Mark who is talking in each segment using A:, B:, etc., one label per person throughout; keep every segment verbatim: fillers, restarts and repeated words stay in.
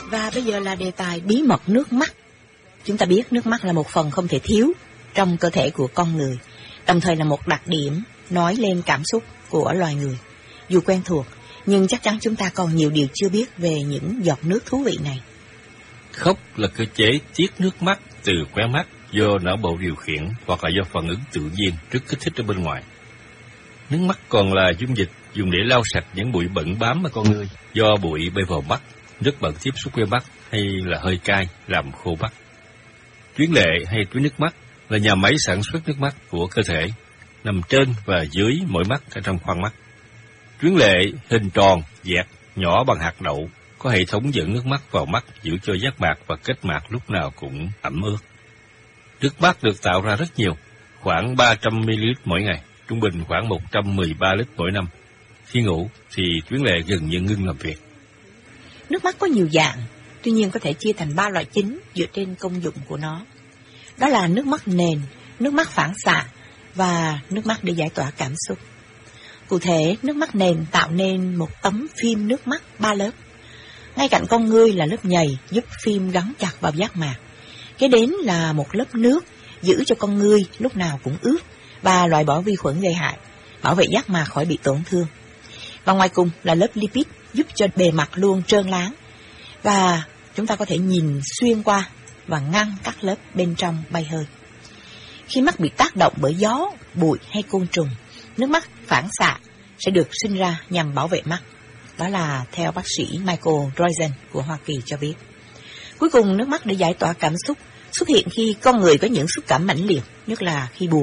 A: Và bây giờ là đề tài bí mật nước mắt. Chúng ta biết nước mắt là một phần không thể thiếu trong cơ thể của con người, đồng thời là một đặc điểm nói lên cảm xúc của loài người. Dù quen thuộc, nhưng chắc chắn chúng ta còn nhiều điều chưa biết về những giọt nước thú vị này.
B: Khóc là cơ chế tiết nước mắt từ khóe mắt do não bộ điều khiển hoặc là do phản ứng tự nhiên trước kích thích ở bên ngoài. Nước mắt còn là dung dịch dùng để lau sạch những bụi bẩn bám ở con người do bụi bay vào mắt, nước bẩn tiếp xúc với mắt hay là hơi cay làm khô mắt. Tuyến lệ hay tuyến nước mắt là nhà máy sản xuất nước mắt của cơ thể, nằm trên và dưới mỗi mắt ở trong khoang mắt. Tuyến lệ hình tròn, dẹt, nhỏ bằng hạt đậu, có hệ thống dẫn nước mắt vào mắt giữ cho giác mạc và kết mạc lúc nào cũng ẩm ướt. Nước mắt được tạo ra rất nhiều, khoảng ba trăm mi li lít mỗi ngày, trung bình khoảng một trăm mười ba lít mỗi năm. Khi ngủ thì tuyến lệ gần như ngưng làm việc.
A: Nước mắt có nhiều dạng, tuy nhiên có thể chia thành ba loại chính dựa trên công dụng của nó. Đó là nước mắt nền, nước mắt phản xạ và nước mắt để giải tỏa cảm xúc. Cụ thể, nước mắt nền tạo nên một tấm phim nước mắt ba lớp. Ngay cạnh con ngươi là lớp nhầy giúp phim gắn chặt vào giác mạc. Kế đến là một lớp nước giữ cho con ngươi lúc nào cũng ướt và loại bỏ vi khuẩn gây hại, bảo vệ giác mạc khỏi bị tổn thương. Và ngoài cùng là lớp lipid giúp cho bề mặt luôn trơn láng và chúng ta có thể nhìn xuyên qua và ngăn các lớp bên trong bay hơi. Khi mắt bị tác động bởi gió, bụi hay côn trùng, nước mắt phản xạ sẽ được sinh ra nhằm bảo vệ mắt. Đó là theo bác sĩ Michael Roizen của Hoa Kỳ cho biết. Cuối cùng, nước mắt để giải tỏa cảm xúc xuất hiện khi con người có những xúc cảm mãnh liệt, nhất là khi buồn.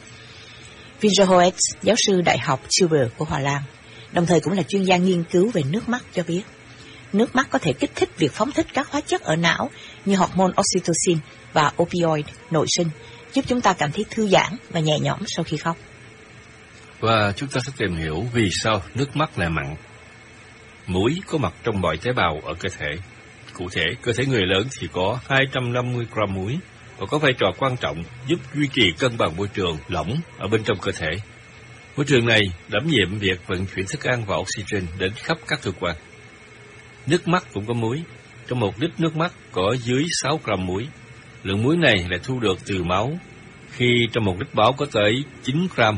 A: Vinzer Hoet, giáo sư Đại học Tilburg của Hà Lan, đồng thời cũng là chuyên gia nghiên cứu về nước mắt cho biết, nước mắt có thể kích thích việc phóng thích các hóa chất ở não như hormone oxytocin và opioid nội sinh, giúp chúng ta cảm thấy thư giãn và nhẹ nhõm sau khi khóc.
B: Và chúng ta sẽ tìm hiểu vì sao nước mắt lại mặn. Muối có mặt trong mọi tế bào ở cơ thể. Cụ thể, cơ thể người lớn thì có hai trăm năm mươi gram muối và có vai trò quan trọng giúp duy trì cân bằng môi trường lỏng ở bên trong cơ thể. Môi trường này đảm nhiệm việc vận chuyển thức ăn và oxygen đến khắp các cơ quan. Nước mắt cũng có muối. Trong một lít nước mắt có dưới sáu gram muối. Lượng muối này lại thu được từ máu, khi trong một lít máu có tới chín gram.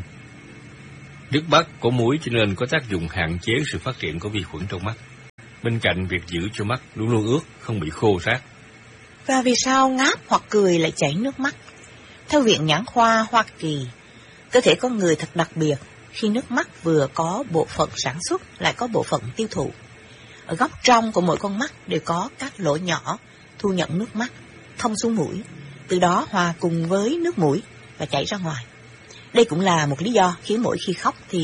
B: Nước mắt có muối cho nên có tác dụng hạn chế sự phát triển của vi khuẩn trong mắt, bên cạnh việc giữ cho mắt luôn luôn ướt, không bị khô rác.
A: Và vì sao ngáp hoặc cười lại chảy nước mắt? Theo Viện Nhãn khoa Hoa Kỳ, cơ thể con người thật đặc biệt khi nước mắt vừa có bộ phận sản xuất lại có bộ phận tiêu thụ. Ở góc trong của mỗi con mắt đều có các lỗ nhỏ thu nhận nước mắt thông xuống mũi, từ đó hòa cùng với nước mũi và chảy ra ngoài. Đây cũng là một lý do khiến mỗi khi khóc thì